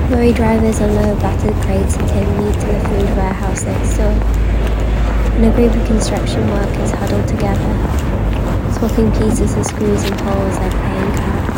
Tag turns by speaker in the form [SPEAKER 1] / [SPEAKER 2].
[SPEAKER 1] Lorry drivers unload battered crates and take meat to the food warehouse next door. And a group of construction workers huddle together, swapping pieces of screws and poles like playing cards.